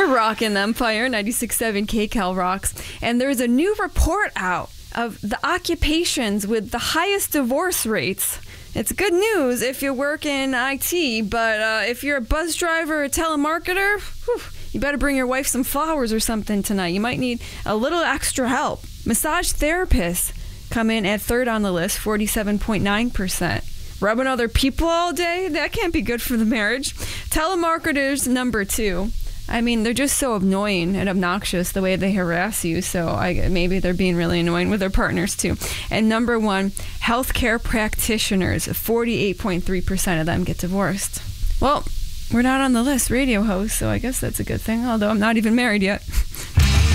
You're rocking Empire, 96.7 KCAL rocks. And there's a new report out of the occupations with the highest divorce rates. It's good news if you work in IT, but if you're a bus driver or telemarketer, you better bring your wife some flowers or something tonight. You might need a little extra help. Massage therapists come in at third on the list, 47.9%. Rubbing other people all day? That can't be good for the marriage. Telemarketers, number 2. I mean, they're just so annoying and obnoxious the way they harass you, so maybe they're being really annoying with their partners too. And number 1, healthcare practitioners, 48.3% of them get divorced. Well, we're not on the list, radio host, so I guess that's a good thing, although I'm not even married yet.